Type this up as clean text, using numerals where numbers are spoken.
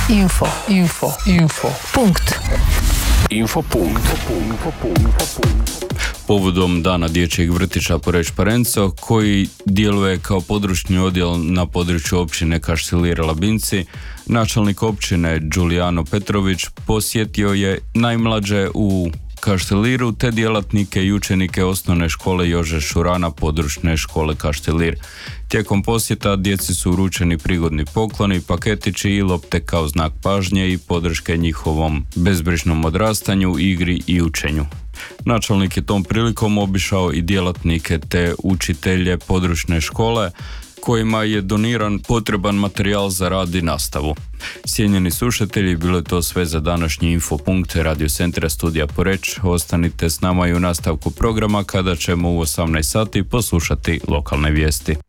Povodom Dana dječjeg vrtića Poreč Parenco, koji djeluje kao područni odjel na području općine Kaštelir Labinci, načelnik općine Giuliano Petrović posjetio je najmlađe u Kašteliru te djelatnike i učenike osnovne škole Jože Šurana područne škole Kaštelir. Tijekom posjeta djeci su uručeni prigodni pokloni, paketići i lopte kao znak pažnje i podrške njihovom bezbrižnom odrastanju, igri i učenju. Načelnik je tom prilikom obišao i djelatnike te učitelje područne škole, kojima je doniran potreban materijal za rad i nastavu. Cijenjeni slušatelji, bilo je to sve za današnji Infopunkt Radio Centra Studija Poreč. Ostanite s nama i u nastavku programa kada ćemo u 18 sati poslušati lokalne vijesti.